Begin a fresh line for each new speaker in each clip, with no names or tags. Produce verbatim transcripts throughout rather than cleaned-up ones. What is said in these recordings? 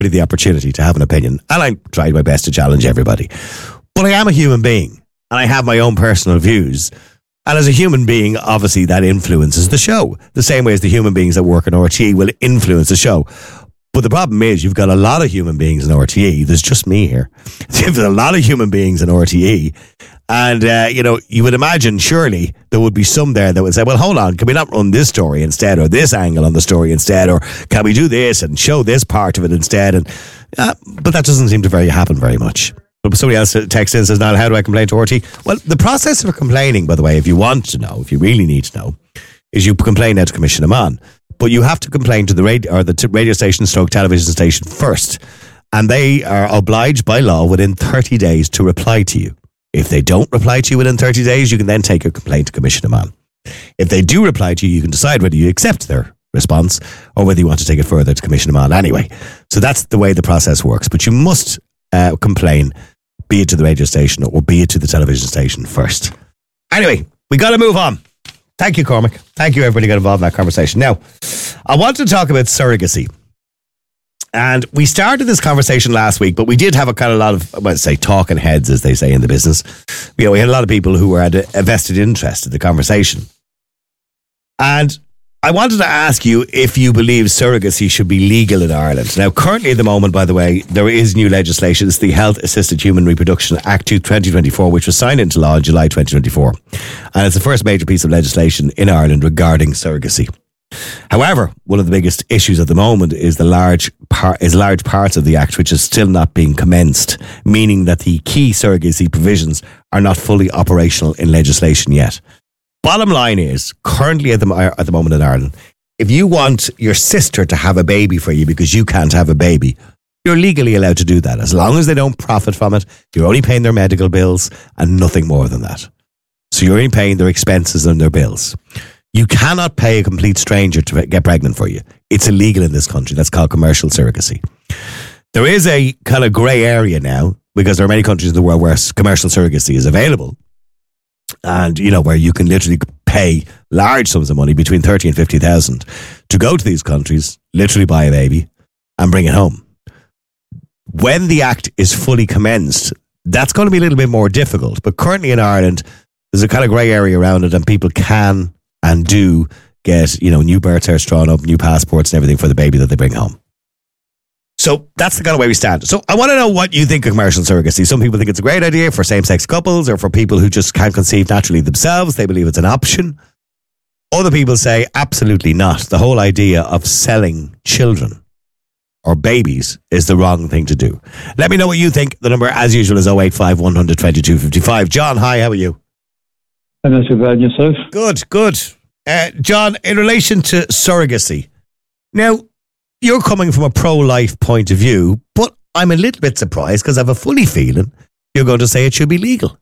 the opportunity to have an opinion, and I tried my best to challenge everybody. But I am a human being, and I have my own personal views. And as a human being, obviously that influences the show, the same way as the human beings that work in R T E will influence the show. But the problem is you've got a lot of human beings in R T E. There's just me here. There's a lot of human beings in R T E. And, uh, you know, you would imagine surely there would be some there that would say, well, hold on, can we not run this story instead, or this angle on the story instead, or can we do this and show this part of it instead? And uh, But that doesn't seem to very happen very much. But somebody else texts in and says, now, how do I complain to R T E? Well, the process of complaining, by the way, if you want to know, if you really need to know, is you complain now to Commission Amman. But you have to complain to the radio, or the t- radio station stroke television station first. And they are obliged by law within thirty days to reply to you. If they don't reply to you within thirty days, you can then take your complaint to Commission Amman. If they do reply to you, you can decide whether you accept their response or whether you want to take it further to Commission Amman anyway. So that's the way the process works. But you must uh, complain, be it to the radio station or be it to the television station first. Anyway, we got to move on. Thank you, Cormac. Thank you, everybody who got involved in that conversation. Now, I want to talk about surrogacy. And we started this conversation last week, but we did have a kind of lot of, let's say, talking heads, as they say in the business. You know, we had a lot of people who were had a vested interest in the conversation. And I wanted to ask you if you believe surrogacy should be legal in Ireland. Now, currently at the moment, by the way, there is new legislation. It's the Health Assisted Human Reproduction Act twenty twenty-four, which was signed into law in July twenty twenty-four. And it's the first major piece of legislation in Ireland regarding surrogacy. However, one of the biggest issues at the moment is the large part is large parts of the Act which is still not being commenced, meaning that the key surrogacy provisions are not fully operational in legislation yet. Bottom line is, currently at the, at the moment in Ireland, if you want your sister to have a baby for you because you can't have a baby, you're legally allowed to do that. As long as they don't profit from it, you're only paying their medical bills and nothing more than that. So you're only paying their expenses and their bills. You cannot pay a complete stranger to get pregnant for you. It's illegal in this country. That's called commercial surrogacy. There is a kind of grey area now because there are many countries in the world where commercial surrogacy is available. And, you know, where you can literally pay large sums of money, between thirty and fifty thousand, to go to these countries, literally buy a baby and bring it home. When the Act is fully commenced, that's going to be a little bit more difficult. But currently in Ireland, there's a kind of grey area around it, and people can and do get, you know, new birth certs drawn up, new passports and everything for the baby that they bring home. So that's the kind of way we stand. So I want to know what you think of commercial surrogacy. Some people think it's a great idea for same-sex couples or for people who just can't conceive naturally themselves. They believe it's an option. Other people say absolutely not. The whole idea of selling children or babies is the wrong thing to do. Let me know what you think. The number, as usual, is oh eight five, one hundred, twenty-two fifty-five. John, hi, how are you?
I'm not too bad, yourself?
Good, good. Uh, John, in relation to surrogacy, now, you're coming from a pro-life point of view, but I'm a little bit surprised because I have a funny feeling you're going to say it should be legal.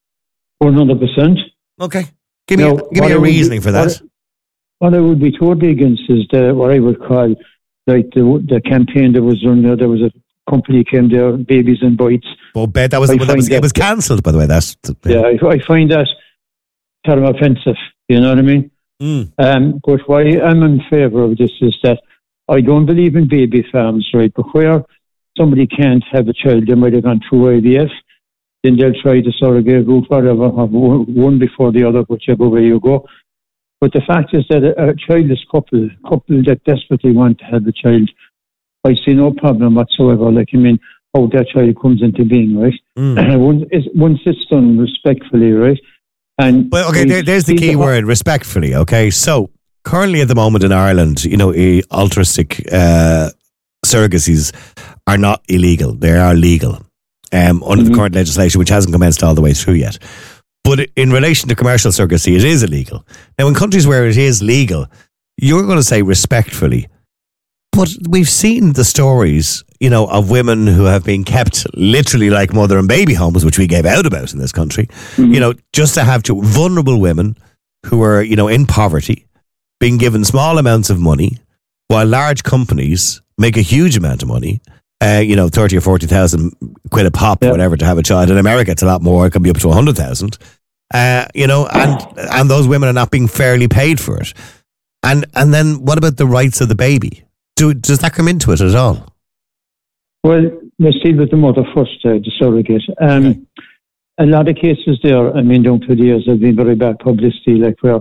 one hundred percent.
Okay. Give me,
now,
a, give me a reasoning
be,
for that.
What, what I would be totally against is the, what I would call like the, the campaign that was run there. There was a company came there, Babies and Bites.
Well, bet that was, that was that, it was cancelled, by the way. That's
yeah, yeah I, I find that kind of offensive. You know what I mean?
Mm.
Um, but why I'm in favour of this is that I don't believe in baby farms, right? But where somebody can't have a child, they might have gone through I V F, then they'll try the surrogate route, whatever, have one before the other, whichever way you go. But the fact is that a, a childless couple, couple that desperately want to have a child, I see no problem whatsoever. Like, I mean, how that child comes into being, right? Mm. once, it's, once it's done respectfully, right? And
well, okay, there, there's the key the, word, respectfully, okay? So, currently at the moment in Ireland, you know, altruistic uh, surrogacies are not illegal. They are legal um, under mm-hmm. the current legislation, which hasn't commenced all the way through yet. But in relation to commercial surrogacy, it is illegal. Now, in countries where it is legal, you're going to say respectfully, but we've seen the stories, you know, of women who have been kept literally like mother and baby homes, which we gave out about in this country, mm-hmm. you know, just to have to vulnerable women who are, you know, in poverty, being given small amounts of money, while large companies make a huge amount of money, uh, you know, thirty or forty thousand quid a pop, yeah. whatever, to have a child. In America, it's a lot more. It can be up to a hundred thousand. Uh, you know, and and those women are not being fairly paid for it. And and then what about the rights of the baby? Do does that come into it at all?
Well, let's deal with the mother first, uh, the surrogate. Um, okay. A lot of cases there, I mean, down through the years, have been very bad publicity, like where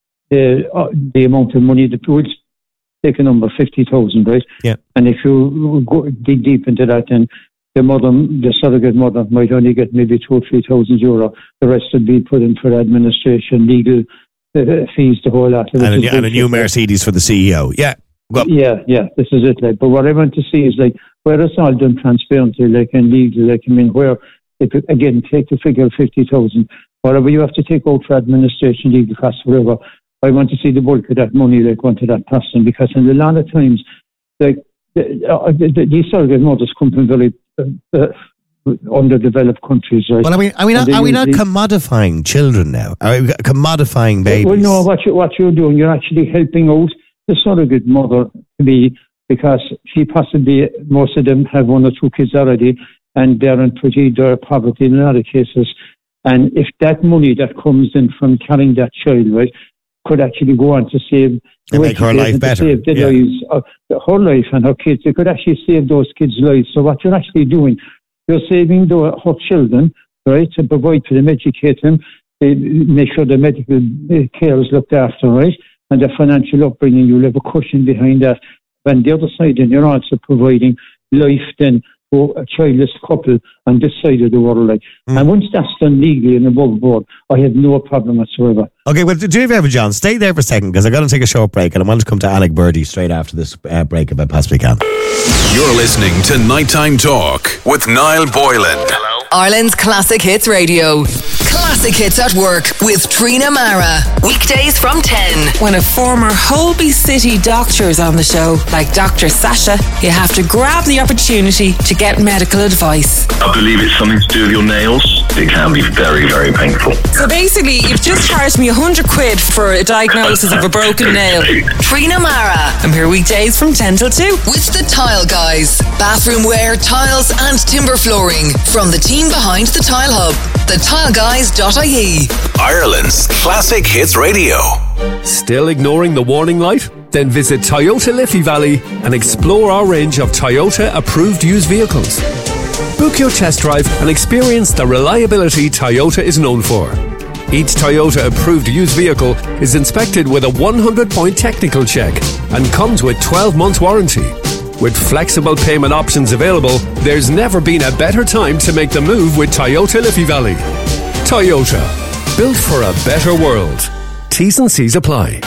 the uh, the amount of money that would take a number, fifty thousand, right?
Yeah.
And if you go dig deep into that, then the mother, the surrogate mother might only get maybe two or three thousand euro. The rest would be put in for administration, legal uh, fees, the whole lot.
And a, and a new Mercedes for the C E O. Yeah.
Well, yeah, yeah, this is it. Like, but what I want to see is like where it's all done transparently, like and legal. Like, I mean, where if it, again take the figure of fifty thousand, whatever you have to take out for administration, legal costs, whatever. I want to see the bulk of that money, like, going to that person, because in a lot of times, like the, uh, the, the, these surrogate mothers come from very uh, uh, underdeveloped countries, right?
Well, I mean, I mean, are, are we not commodifying children now? Are we commodifying babies?
Well, no. What you what you're doing, you're actually helping out the surrogate mother to be, because she possibly, most of them have one or two kids already, and they're in pretty dire poverty in a lot of cases. And if that money that comes in from carrying that child, right, could actually go on to save,
and make her life better,
save the
yeah.
lives of her life and her kids, it could actually save those kids' lives. So what you're actually doing, you're saving the, her children, right, to provide for them, educate them, they make sure the medical care is looked after, right, and the financial upbringing. You'll have a cushion behind that. And the other side, then you're also providing life then for a childless couple on this side of the world. Like. Mm. And once that's done legally and above board, I have no problem whatsoever.
Okay, well, do you ever, John, stay there for a second, because I've got to take a short break, and I want to come to Alec Birdie straight after this uh, break if I possibly can.
You're listening to Nighttime Talk with Niall Boylan. Hello.
Ireland's Classic Hits Radio. Classic Hits at Work with Trina Mara. Weekdays from ten.
When a former Holby City doctor is on the show, like Doctor Sasha, you have to grab the opportunity to get medical advice.
I believe it's something to do with your nails. It can be very, very painful.
So basically, you've just charged me a hundred quid for a diagnosis of a broken nail.
Trina Mara.
I'm here weekdays from ten till two.
With the Tile Guys. Bathroom wear, tiles and timber flooring. From the team behind the Tile Hub. the tile guys dot I E.
Ireland's Classic Hits Radio.
Still ignoring the warning light? Then visit Toyota Liffey Valley and explore our range of Toyota approved used vehicles. Book your test drive and experience the reliability Toyota is known for. Each Toyota approved used vehicle is inspected with a one hundred point technical check and comes with twelve months warranty. With flexible payment options available, there's never been a better time to make the move with Toyota Liffey Valley. Toyota, built for a better world. T's and C's apply.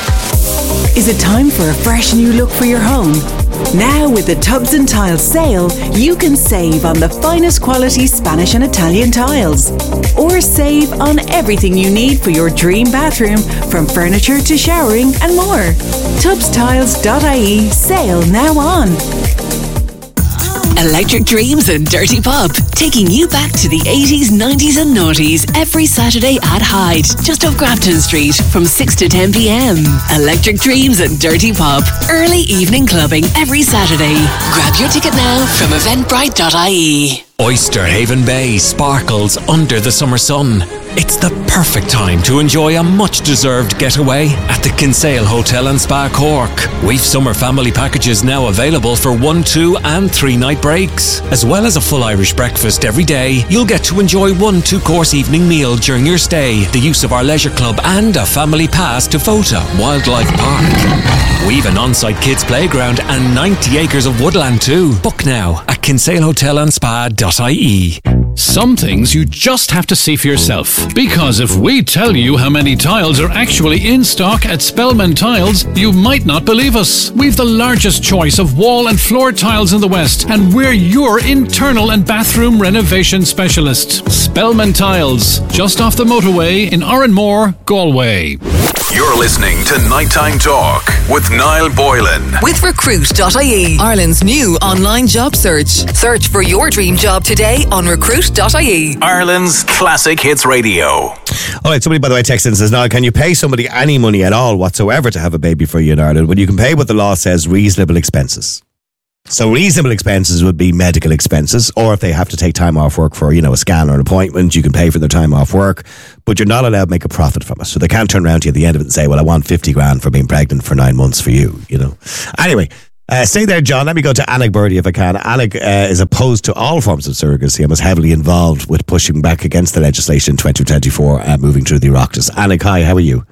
Is it time for a fresh new look for your home? Now with the Tubs and Tiles sale, you can save on the finest quality Spanish and Italian tiles. Or save on everything you need for your dream bathroom, from furniture to showering and more. Tubs Tiles dot I E sale now on.
Electric Dreams and Dirty Pop, taking you back to the eighties, nineties and noughties every Saturday at Hyde, just off Grafton Street from six to ten p.m. Electric Dreams and Dirty Pop, early evening clubbing every Saturday. Grab your ticket now from eventbrite dot I E.
Oyster Haven Bay sparkles under the summer sun. It's the perfect time to enjoy a much-deserved getaway at the Kinsale Hotel and Spa Cork. We've summer family packages now available for one, two and three night breaks. As well as a full Irish breakfast every day, you'll get to enjoy one two-course evening meal during your stay, the use of our leisure club and a family pass to Fota Wildlife Park. We've an on-site kids playground and ninety acres of woodland too. Book now at kinsale hotel and spa dot I E.
Some things you just have to see for yourself. Because if we tell you how many tiles are actually in stock at Spellman Tiles, you might not believe us. We've the largest choice of wall and floor tiles in the West, and we're your internal and bathroom renovation specialist. Spellman Tiles, just off the motorway in Oranmore, Galway.
You're listening to Nighttime Talk with Niall Boylan.
With recruit dot I E, Ireland's new online job search. Search for your dream job today on recruit dot I E.
Ireland's Classic Hits Radio.
All right, somebody, by the way, texts in and says, now, can you pay somebody any money at all whatsoever to have a baby for you in Ireland when you can pay what the law says reasonable expenses? So reasonable expenses would be medical expenses, or if they have to take time off work for, you know, a scan or an appointment, you can pay for their time off work, but you're not allowed to make a profit from it. So they can't turn around to you at the end of it and say, well, I want fifty grand for being pregnant for nine months for you, you know. Anyway, Uh, stay there, John. Let me go to Anik Birdie if I can. Anik uh, is opposed to all forms of surrogacy and was heavily involved with pushing back against the legislation in twenty twenty-four, uh, moving through the Oireachtas. Anik, hi, how are you?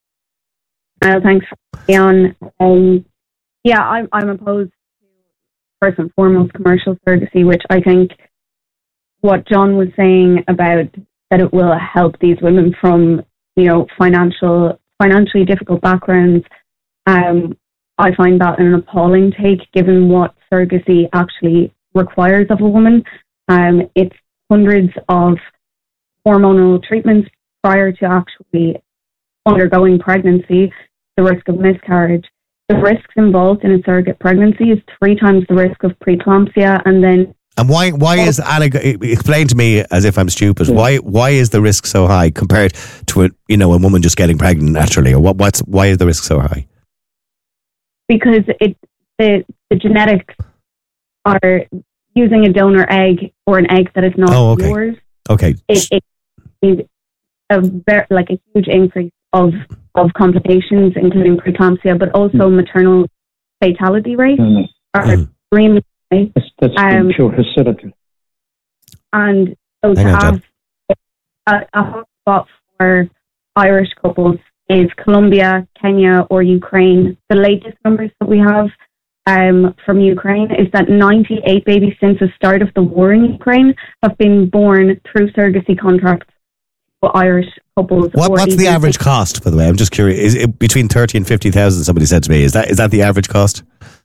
Uh, thanks for being on. Um, yeah, I'm, I'm opposed to, first and foremost, commercial surrogacy, which I think what John was saying about that it will help these women from, you know, financial, financially difficult backgrounds. Um, I find that an appalling take, given what surrogacy actually requires of a woman. Um, it's hundreds of hormonal treatments prior to actually undergoing pregnancy, the risk of miscarriage. The risks involved in a surrogate pregnancy is three times the risk of preeclampsia, and then. And
why? Why is Anna? Explain to me, as if I'm stupid. Why? Why is the risk so high compared to a, you know, a woman just getting pregnant naturally? Or what? What's why is the risk so high?
Because it the the genetics are using a donor egg or an egg that is not
oh, okay.
yours.
Okay.
It, it is a very like a huge increase of of complications, including preeclampsia, but also mm. maternal fatality rates mm. are mm. extremely high.
That's, that's um, pure hysterical.
And so to have a, a hotspot for Irish couples is Colombia, Kenya, or Ukraine. The latest numbers that we have um, from Ukraine is that ninety-eight babies since the start of the war in Ukraine have been born through surrogacy contracts for Irish couples.
What, what's the average cost, by the way? I'm just curious. Is it between thirty and fifty thousand? Somebody said to me. Is that is that the average cost?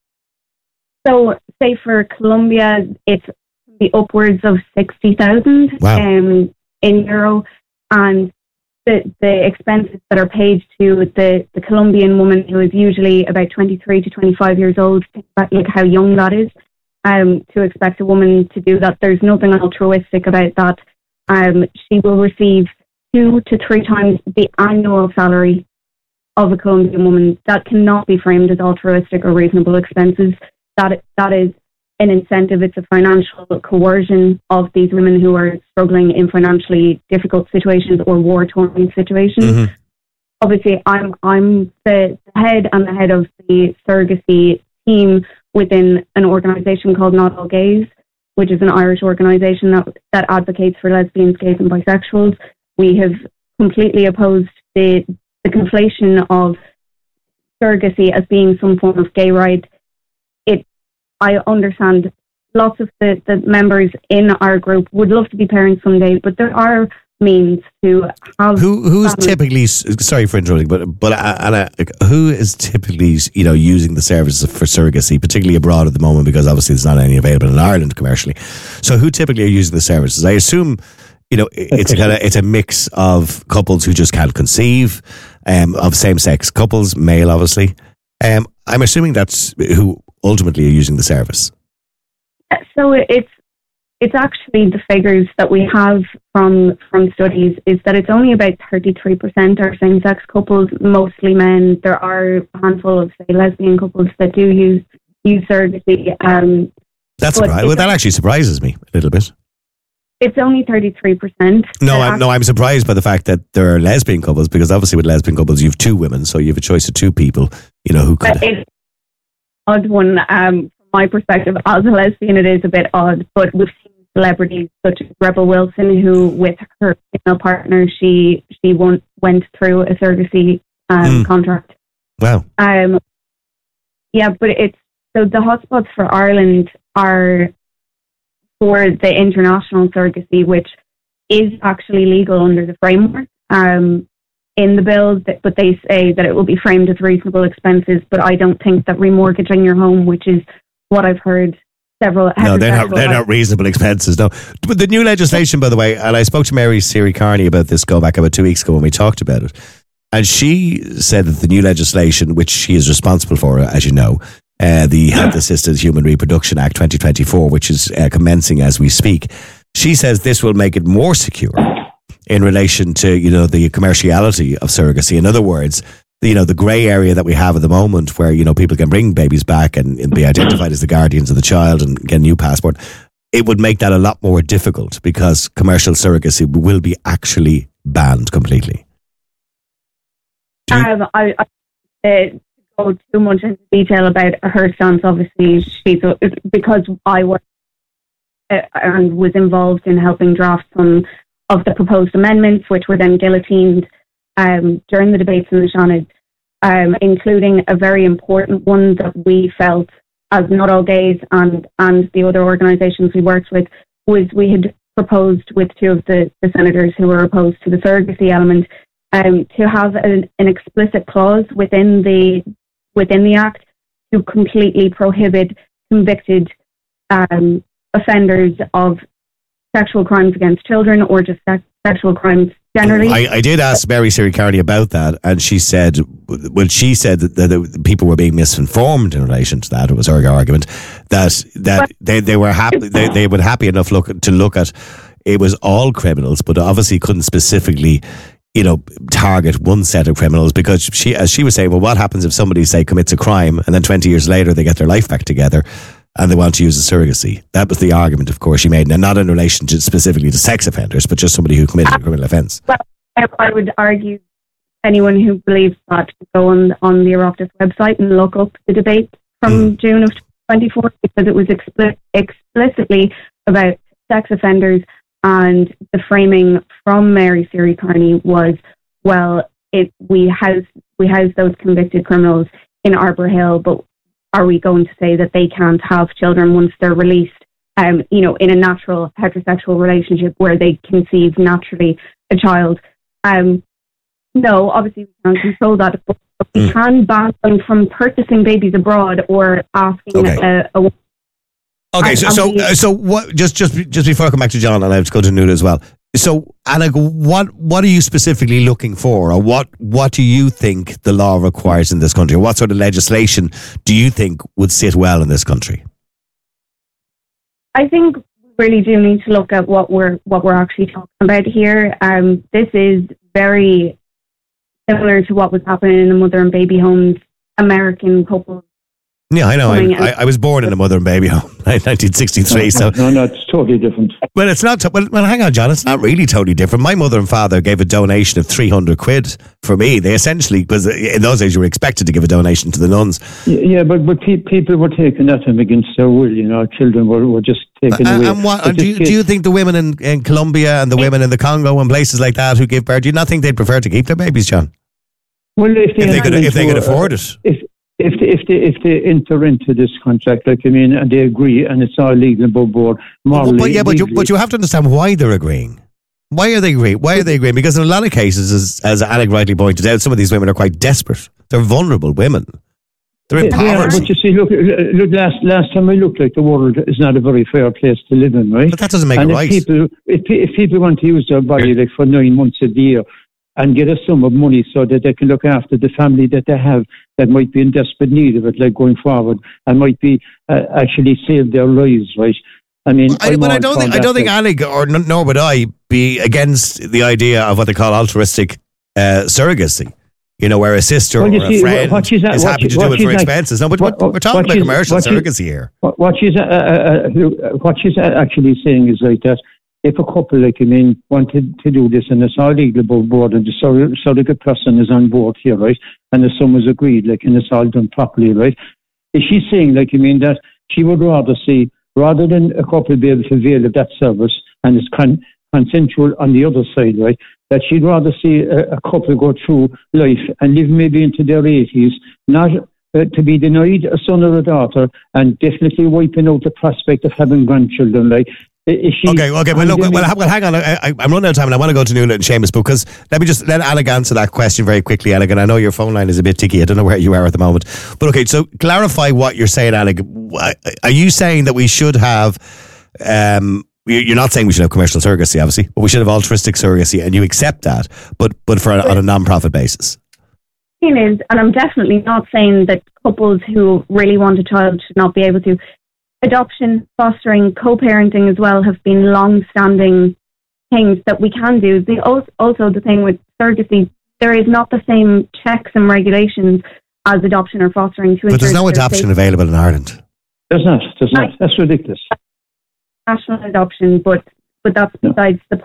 So, say for Colombia, it's the upwards of sixty thousand
wow. um,
in euro, and the the expenses that are paid to the, the Colombian woman, who is usually about twenty-three to twenty-five years old, like how young that is, um, to expect a woman to do that. There's nothing altruistic about that. Um, she will receive two to three times the annual salary of a Colombian woman. That cannot be framed as altruistic or reasonable expenses. That that is an incentive. It's a financial coercion of these women who are struggling in financially difficult situations or war-torn situations. Mm-hmm. Obviously, I'm I'm the head and the head of the surrogacy team within an organisation called Not All Gays, which is an Irish organisation that that advocates for lesbians, gays and bisexuals. We have completely opposed the the conflation of surrogacy as being some form of gay right. It, I understand lots of the, the members in our group would love to be parents someday, but there are means to have...
Who Who's families. typically, sorry for interrupting, but but Anna, who is typically, you know, using the services for surrogacy, particularly abroad at the moment, because obviously there's not any available in Ireland commercially. So who typically are using the services? I assume, you know, it's a kind of it's a mix of couples who just can't conceive, um, of same-sex couples, male obviously. Um, I'm assuming that's who ultimately are using the service.
So it's it's actually the figures that we have from from studies is that it's only about thirty-three percent are same-sex couples, mostly men. There are a handful of, say, lesbian couples that do use use surrogacy. Um,
that's surprising. Well, that actually surprises me a little bit.
It's only thirty-three percent.
No, I'm, no, I'm surprised by the fact that there are lesbian couples, because obviously with lesbian couples you have two women, so you have a choice of two people, you know, who could...
It's an odd one. Um, from my perspective, as a lesbian, it is a bit odd, but we've seen celebrities such as Rebel Wilson, who with her female partner, she she won, went through a surrogacy um, mm. contract.
Wow.
Um, yeah, but it's... So the hotspots for Ireland are... for the international surrogacy, which is actually legal under the framework um, in the bill, but they say that it will be framed as reasonable expenses. But I don't think that remortgaging your home, which is what I've heard several...
No, they're not, they're not reasonable expenses, no. But the new legislation, by the way, and I spoke to Mary Siri Carney about this go back about two weeks ago when we talked about it, and she said that the new legislation, which she is responsible for, as you know, Uh, the Health Assisted Human Reproduction Act twenty twenty-four, which is uh, commencing as we speak. She says this will make it more secure in relation to, you know, the commerciality of surrogacy. In other words, you know, the grey area that we have at the moment where, you know, people can bring babies back and, and be identified as the guardians of the child and get a new passport. It would make that a lot more difficult because commercial surrogacy will be actually banned completely.
Um, I, I, uh, go too much into detail about her stance. Obviously, she, so, because I was uh, and was involved in helping draft some of the proposed amendments, which were then guillotined um, during the debates in the Seanad, um, including a very important one that we felt, as Not All Gays and, and the other organisations we worked with, was we had proposed with two of the, the senators who were opposed to the surrogacy element um, to have an, an explicit clause within the within the Act to completely prohibit convicted um, offenders of sexual crimes against children or just sex, sexual crimes generally.
I, I did ask Mary Siri Carney about that, and she said, well, she said that, that the people were being misinformed in relation to that. It was her argument that that they, they were happy they, they were happy enough look to look at it was all criminals, but obviously couldn't specifically, you know, target one set of criminals, because she, as she was saying, well, what happens if somebody, say, commits a crime and then twenty years later they get their life back together and they want to use a surrogacy? That was the argument, of course, she made, and not in relation to specifically to sex offenders, but just somebody who committed a criminal offence.
Well, I would argue anyone who believes that to go on on the Oireachtas website and look up the debate from mm. June of twenty-four, because it was expli- explicitly about sex offenders, and the framing from Mary Siri Carney was, well, it, we house we house those convicted criminals in Arbor Hill, but are we going to say that they can't have children once they're released, um, you know, in a natural heterosexual relationship where they conceive naturally a child? Um, no, obviously we can't control that, but we mm. can ban them from purchasing babies abroad or asking
okay.
a, a
Okay, so so, uh, so what? Just just just before I come back to John, and I have to go to Nuala as well. So, Anna, what what are you specifically looking for, or what what do you think the law requires in this country? What sort of legislation do you think would sit well in this country?
I think we really do need to look at what we're what we're actually talking about here. Um, this is very similar to what was happening in the mother and baby homes, American couples.
Yeah, I know. I, I, I was born in a mother and baby home, nineteen sixty-three. So
no, no, it's totally different.
Well, it's not. Well, well, hang on, John. It's not really totally different. My mother and father gave a donation of three hundred quid for me. They essentially, because in those days you were expected to give a donation to the nuns.
Yeah, but but pe- people were taking that against their will. You know, children were, were just taken
uh,
away.
And what? And do you, do you think the women in, in Colombia and the women in the Congo and places like that who give birth, do you not think they'd prefer to keep their babies, John?
Well, if they,
if they could, if they could afford
uh,
it.
If, If they, if they if they enter into this contract, like I mean, and they agree, and it's all legal above board, morally.
But yeah, but you, but you have to understand why they're agreeing. Why are they agreeing? Why are they agreeing? Because in a lot of cases, as as Alec rightly pointed out, some of these women are quite desperate. They're vulnerable women. They're in
yeah,
poverty.
But you see, look, look, last last time I looked, like the world is not a very fair place to live in, right?
But that doesn't make
and
it
if
right.
People, if, if people want to use their body like for nine months a year, and get a sum of money so that they can look after the family that they have that might be in desperate need of it, like going forward, and might be uh, actually save their lives, right? I mean,
well, I, but I don't think I don't think Alec or nor would I be against the idea of what they call altruistic uh, surrogacy. You know, where a sister
well,
or a
see,
friend
what is, that,
is
what
happy
is,
to do it for
like,
expenses. No, but
what,
we're talking
what
about
is,
commercial
what
surrogacy
is,
here.
What, what she's uh, uh, what she's actually saying is like that. If a couple, like I mean, wanted to do this and it's all legal above board and the sur- surrogate person is on board here, right, and the sum is agreed, like, and it's all done properly, right, is she saying, like I mean, that she would rather see, rather than a couple be able to avail of that service and it's con- consensual on the other side, right, that she'd rather see a, a couple go through life and live maybe into their eighties, not uh, to be denied a son or a daughter and definitely wiping out the prospect of having grandchildren, right. She,
okay, okay, well, look, well, well, hang on. I, I, I'm running out of time, and I want to go to Nuala and Seamus, because let me just let Alec answer that question very quickly, Alec. And I know your phone line is a bit ticky. I don't know where you are at the moment, but okay. So clarify what you're saying, Alec. Are you saying that we should have? Um, you're not saying we should have commercial surrogacy, obviously, but we should have altruistic surrogacy, and you accept that, but but for on a non-profit basis.
Thing is, and I'm definitely not saying that couples who really want a child should not be able to. Adoption, fostering, co-parenting as well have been long-standing things that we can do. The, also, the thing with surrogacy, there is not the same checks and regulations as adoption or fostering. To
but there's no adoption available in Ireland.
There's not. There's not. That's ridiculous.
National adoption, but but that's besides the point.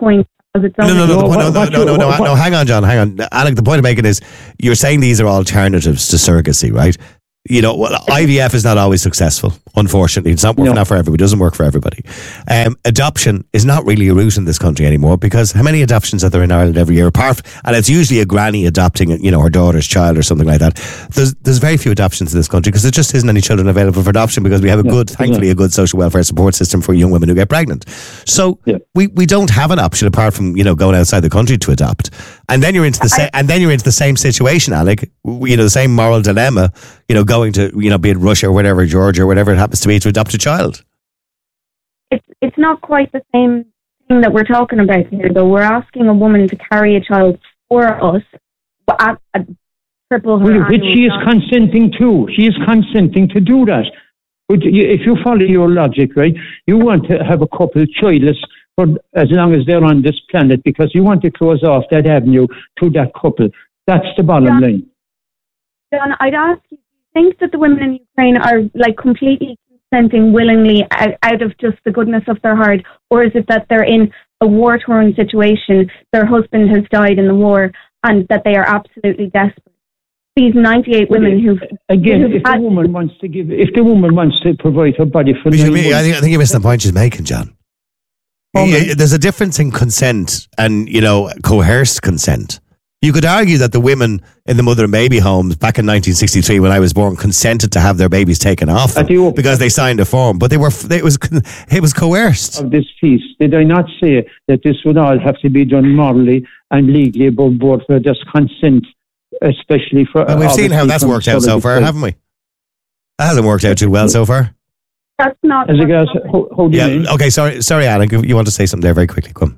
Because it's
No,
only
no, no, the
No,
point, no,
what-
no,
what
no,
you-
no, no,
what-
no, hang on, John, hang on. Alec, the point I'm making is you're saying these are alternatives to surrogacy, right? You know, well, I V F is not always successful, unfortunately. It's not working
No.
out for everybody. It doesn't work for everybody. Um, adoption is not really a route in this country anymore because how many adoptions are there in Ireland every year? Apart from, and it's usually a granny adopting, you know, her daughter's child or something like that. There's there's very few adoptions in this country because there just isn't any children available for adoption because we have a
Yeah,
good, thankfully,
yeah.
a good social welfare support system for young women who get pregnant. So
Yeah.
we, we don't have an option apart from, you know, going outside the country to adopt. And then you're into the same, and then you're into the same situation, Alec. You know, the same moral dilemma. You know, going to, you know, be it Russia or whatever, Georgia or whatever it happens to be, to adopt a child.
it's it's not quite the same thing that we're talking about here, though. We're asking a woman to carry a child for us at a triple her
Which
annual
she is
salary.
consenting to. She is consenting to do that. But you, if you follow your logic, right, you want to have a couple childless for as long as they're on this planet because you want to close off that avenue to that couple. That's the bottom
Yeah.
line.
John, I'd ask you, do you think that the women in Ukraine are like completely consenting willingly out, out of just the goodness of their heart, or is it that they're in a war-torn situation, their husband has died in the war, and that they are absolutely desperate? These ninety-eight women who've
Again,
who've
if the
had-
woman wants to give, if the woman wants to provide her body for
But you
nine
mean- I
months,
think, I think you're missing the point she's making, John.
Oh,
Yeah,
man.
there's a difference in consent and, you know, coerced consent. You could argue that the women in the mother and baby homes back in nineteen sixty-three, when I was born, consented to have their babies taken off them
At the op-
because they signed a form, but they were it was it was coerced.
of this piece, did I not say that this would all have to be done morally and legally above board for this consent, especially for...
And we've seen how
obviously
that's
from
worked out so
surrogate
far,
side.
haven't we? That hasn't worked out too well so far.
That's not.
As regards, how, how do you mean?
Yeah. Okay. Sorry. Sorry, Alan. You want to say something there very quickly? Come.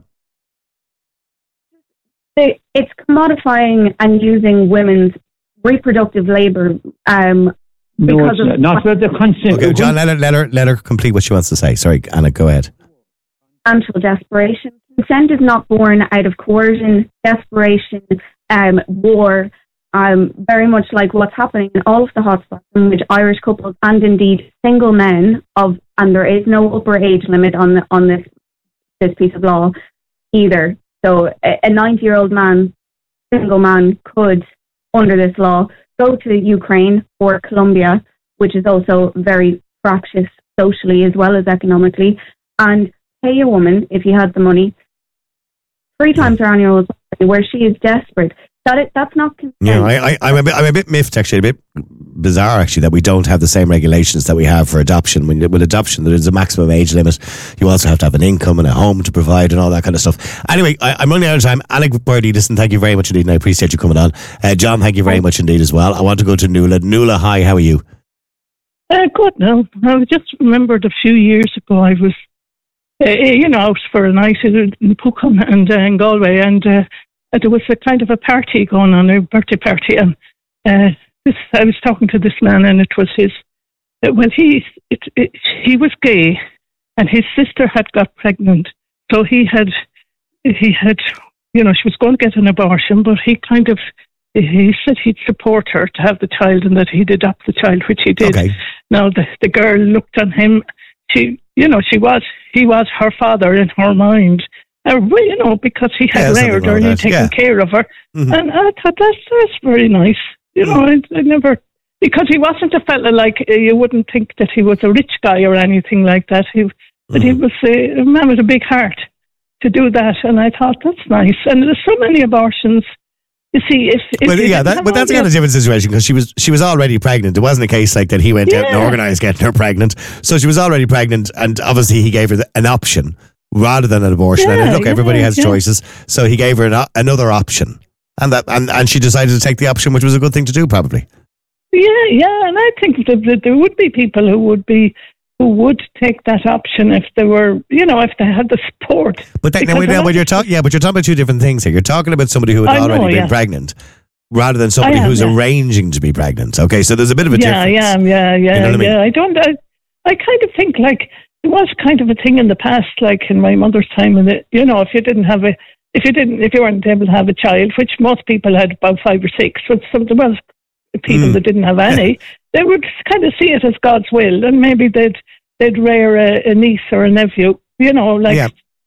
they- it's commodifying and using women's reproductive labour um,
No,
because
it's
of
not. Not with the consent.
Okay, John. Let her let her let her complete what she wants to say. Sorry, Anna. Go ahead.
financial desperation. Consent is not born out of coercion, desperation, um, war, um, very much like what's happening in all of the hotspots in which Irish couples and indeed single men of, and there is no upper age limit on the, on this this piece of law either. So a ninety-year-old man, single man, could, under this law, go to Ukraine or Colombia, which is also very fractious socially as well as economically, and pay a woman, if you had the money, three times her annual salary, where she is desperate. That it, that's not consent.
Yeah, I, I, I'm a bit, I'm a bit miffed actually, a bit bizarre actually that we don't have the same regulations that we have for adoption. When with adoption, there is a maximum age limit. You also have to have an income and a home to provide and all that kind of stuff. Anyway, I, I'm running out of time. Alec Birdie, listen, thank you very much indeed, and I appreciate you coming on. Uh, John, thank you very much indeed as well. I want to go to Nuala. Nuala, hi, how are you?
Uh, good now. I just remembered a few years ago I was, uh, you know, out for a night in Pucon and uh, in Galway, and uh, there was a kind of a party going on, a birthday party, and uh, this, I was talking to this man, and it was his. Uh, well, he it, it, he was gay, and his sister had got pregnant, so he had he had, you know, she was going to get an abortion, but he kind of. He said he'd support her to have the child and that he'd adopt the child, which he did.
Okay.
Now, the, the girl looked on him. She, you know, she was, he was her father in her mind. Uh, well, you know, because he
Yeah,
had
something
reared her
like
and he'd
that,
taken
yeah.
care of her.
Mhm.
And I thought, that's, that's very nice. You know, I, I never, because he wasn't a fella like, uh, you wouldn't think that he was a rich guy or anything like that. He, But he was uh, a man with a big heart to do that. And I thought, that's nice. And there's so many abortions. You see, if, if
But
you
yeah,
didn't
that,
have
but that's
all
kind of a
the-
different situation because she was she was already pregnant. It wasn't a case like that he went out and
Yeah.
organised getting her pregnant. So she was already pregnant, and obviously he gave her the, an option rather than an abortion.
Yeah,
and look, everybody
yeah,
has
yeah.
choices, so he gave her an, o- another option, and that and, and she decided to take the option, which was a good thing to do, probably.
Yeah, yeah, and I think that, that there would be people who would be who would take that option if they were, you know, if they had the support.
But that, now,
Because
now,
a
when
lot
you're
of-
talking, yeah, but you're talking about two different things here. You're talking about somebody who had
I know,
already been
yeah.
pregnant, rather than somebody
I am,
who's
yeah.
arranging to be pregnant. Okay, so there's a bit of a
yeah,
difference.
yeah, yeah, yeah,
You know what I mean?
yeah. I don't. I, I kind of think like there was kind of a thing in the past, like in my mother's time, and it, you know, if you didn't have a, if you didn't, if you weren't able to have a child, which most people had about five or six, but some there was people
Mm.
that didn't have any, they would kind of see it as God's will, and maybe they'd they'd rear a, a niece or a nephew, you know, like.
Yeah.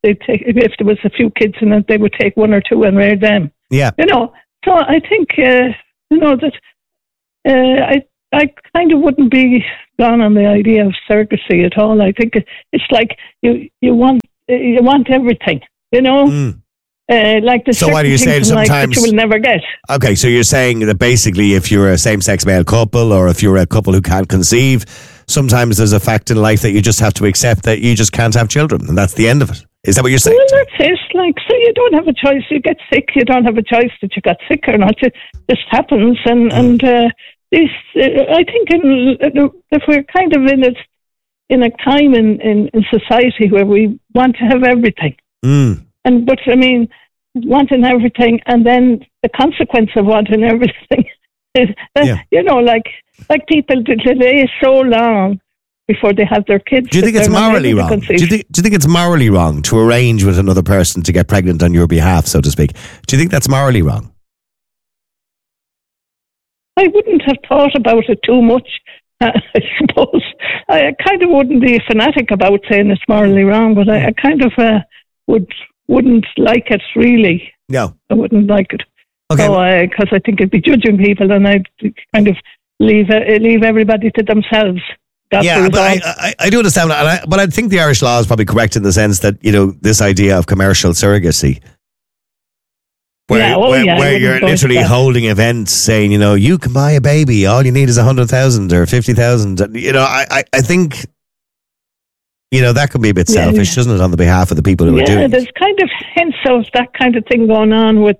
they take if there was a few kids in it, they would take one or two and rear them.
Yeah,
you know. So I think uh, you know that uh, I I kind of wouldn't be gone on the idea of surrogacy at all. I think it's like you you want you want everything, you know.
Mm.
Uh, like the
so what are you saying sometimes
like that you will never get.
Okay, so you're saying that basically if you're a same-sex male couple or if you're a couple who can't conceive, sometimes there's a fact in life that you just have to accept that you just can't have children, and that's the end of it. Is that what you're saying?
Well, that's it. Like, so you don't have a choice. You get sick. You don't have a choice that you got sick or not. It just happens, and mm. and uh, this. Uh, I think in, if we're kind of in a in a time in, in, in society where we want to have everything.
Mm.
And but I mean, wanting everything, and then the consequence of wanting everything is, uh,
yeah.
you know, like like people delay so long before they have their kids.
Do you think it's morally wrong? Do you think Do you think it's morally wrong to arrange with another person to get pregnant on your behalf, so to speak? Do you think that's morally wrong?
I wouldn't have thought about it too much. Uh, I suppose I kind of wouldn't be a fanatic about saying it's morally wrong, but I, I kind of uh, would. Wouldn't like it, really.
No.
I wouldn't like it.
Okay.
Because I, I think it'd be judging people, and I'd kind of leave uh, leave everybody to themselves. That's
yeah, but I, I, I do understand that, and I, but I think the Irish law is probably correct in the sense that, you know, this idea of commercial surrogacy, where,
yeah, oh,
where,
yeah,
where you're literally holding events saying, you know, you can buy a baby, all you need is a hundred thousand or fifty thousand. You know, I, I, I think... You know, that could be a bit
yeah,
selfish,
yeah.
doesn't it, on the behalf of the people who
yeah,
are doing it?
Yeah, there's kind of hints of that kind of thing going on with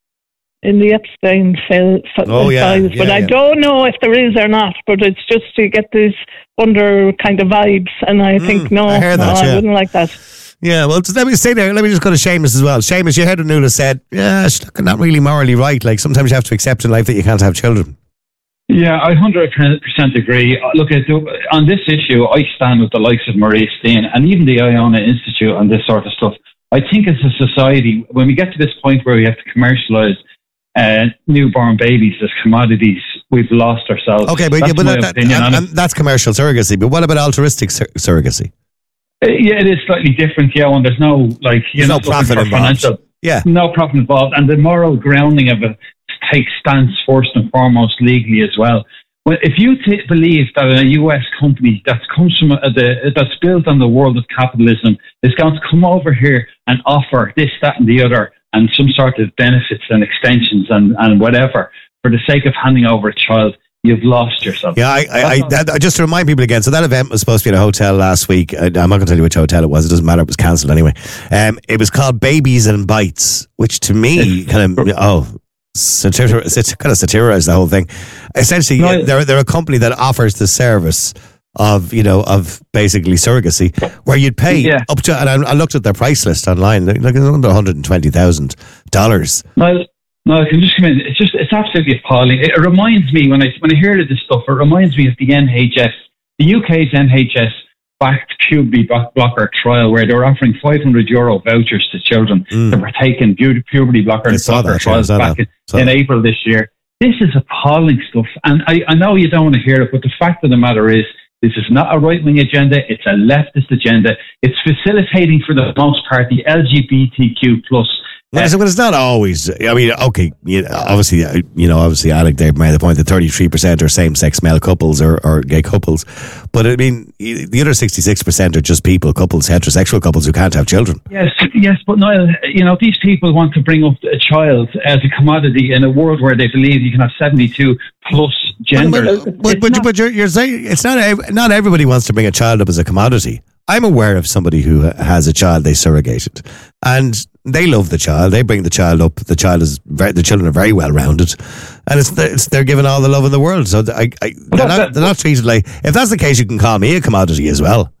in the Epstein file,
oh, yeah,
files,
yeah,
but
yeah.
I don't know if there is or not. But it's just to get these under kind of vibes, and I mm, think no,
I heard
no,
that, yeah.
I wouldn't like that.
Yeah, well, just let me say there. Let me just go to Seamus as well. Seamus, you heard what Nuala said. Yeah, it's not really morally right. Like sometimes you have to accept in life that you can't have children.
Yeah, I one hundred percent agree. Look, on this issue, I stand with the likes of Maurice Dean and even the Iona Institute on this sort of stuff. I think as a society, when we get to this point where we have to commercialise uh, newborn babies as commodities, we've lost ourselves.
Okay, but,
that's
yeah, but
my
that,
opinion
and,
on
and that's commercial surrogacy. But what about altruistic sur- surrogacy?
Uh, yeah, it is slightly different, yeah, when there's no, like, you're
no
not
profit
looking for
involved.
financial,
yeah.
no profit involved, and the moral grounding of it takes stance first and foremost legally as well. Well, if you t- believe that a U S company that comes from a, the, that's built on the world of capitalism is going to come over here and offer this, that, and the other, and some sort of benefits and extensions and, and whatever for the sake of handing over a child, you've lost yourself.
Yeah, I, I, I that, just to remind people again. So that event was supposed to be in a hotel last week. I'm not going to tell you which hotel it was. It doesn't matter. It was cancelled anyway. Um, it was called Babies and Bites, which to me kind of oh. Satir- it's kind of satirized the whole thing. Essentially, no, they're they're a company that offers the service of you know of basically surrogacy, where you'd pay
yeah.
up to. And I, I looked at their price list online, like it's under one hundred and twenty thousand dollars.
No, no, I can just come in. It's just it's absolutely appalling. It reminds me when I when I hear of this stuff. It reminds me of the N H S, the U K's N H S backed puberty blocker trial, where they were offering five hundred euro vouchers to children mm. that were taking puberty blocker, blocker
that,
trials
yeah,
back
that.
in, in April this year. This is appalling stuff. And I, I know you don't want to hear it, but the fact of the matter is, this is not a right-wing agenda. It's a leftist agenda. It's facilitating, for the most part, the L G B T Q plus.
Well, it's, well, it's not always. I mean, okay, you know, obviously, you know, obviously, Alec Dave made the point that thirty-three percent are same-sex male couples or, or gay couples, but I mean, the other sixty-six percent are just people, couples, heterosexual couples who can't have children.
Yes, yes, but Niall, you know, these people want to bring up a child as a commodity in a world where they believe you can have seventy-two plus genders.
But, but, but, but you're, you're saying it's not not everybody wants to bring a child up as a commodity. I'm aware of somebody who has a child they surrogated, and they love the child. They bring the child up. The child is very, the children are very well rounded, and it's, it's they're given all the love in the world. So I, I, they're, not, they're not treated like. If that's the case, you can call me a commodity as well.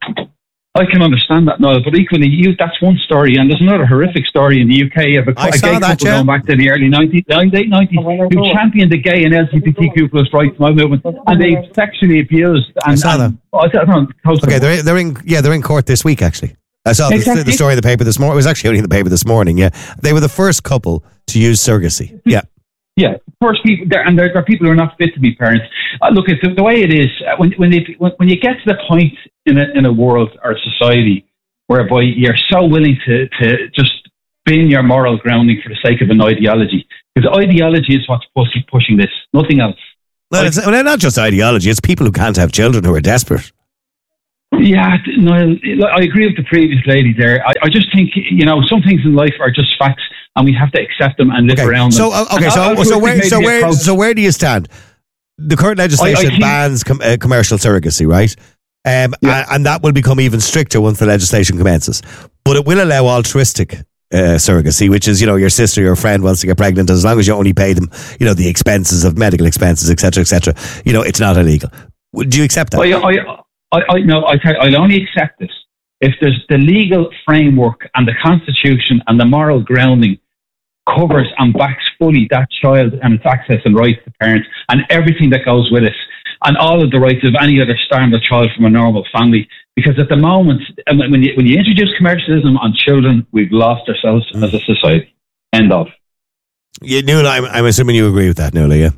I can understand that, Noel, but equally, you, that's one story, and there's another horrific story in the U K of a, a gay
that,
couple
yeah.
going back to the early nineties, late nineties, who championed the gay and L G B T Q plus rights movement, and they sexually abused. And,
I saw
and,
that.
I don't know,
okay, they're they're in yeah they're in court this week actually. I saw exactly. the, the story in the paper this morning. It was actually only in the paper this morning. Yeah, they were the first couple to use surrogacy. Yeah.
Yeah, first people, there, and there, there are people who are not fit to be parents. Uh, look, it's the, the way it is. Uh, when when, they, when when you get to the point in a in a world or a society whereby you're so willing to, to just bin your moral grounding for the sake of an ideology. Because ideology is what's pushing, pushing this, nothing else.
Well, it's well, not just ideology, it's people who can't have children who are desperate.
Yeah, no, I agree with the previous lady there. I, I just think, you know, some things in life are just facts and we have to accept them and live
okay.
around them.
So, uh, okay, so, so, where, so, where, so where do you stand? The current legislation I, I think, bans com- uh, commercial surrogacy, right? Um, yeah. and, and that will become even stricter once the legislation commences. But it will allow altruistic uh, surrogacy, which is, you know, your sister, your friend wants to get pregnant, as long as you only pay them, you know, the expenses of medical expenses, et cetera, et cetera. You know, it's not illegal. Do you accept that?
I, I, I, I no, I tell, I'll only accept this if there's the legal framework and the constitution and the moral grounding covers and backs fully that child and its access and rights to parents and everything that goes with it, and all of the rights of any other standard child from a normal family. Because at the moment, when you when you introduce commercialism on children, we've lost ourselves mm. as a society. End of.
Yeah, Nuala, I'm, I'm assuming you agree with that, Nuala, yeah?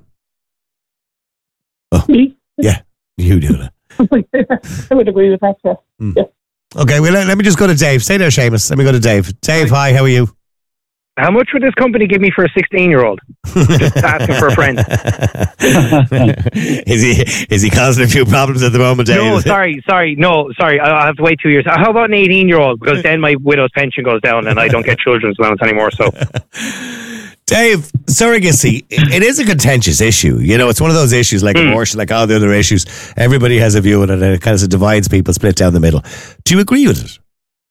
Oh.
Me?
Yeah, you, Nuala.
I would agree with that, yeah.
Mm.
yeah.
Okay, well, let, let me just go to Dave. Stay there, Seamus. Let me go to Dave. Dave, hi, how are you?
How much would this company give me for a sixteen-year-old? Just asking for a friend.
is he is he causing a few problems at the moment, Dave?
No, sorry, sorry, no, sorry. I'll have to wait two years. How about an eighteen-year-old? Because then my widow's pension goes down and I don't get children's allowance anymore. So,
Dave, surrogacy, it is a contentious issue. You know, it's one of those issues like mm. abortion, like all the other issues. Everybody has a view on it, and it kind of divides people, split down the middle. Do you agree with it?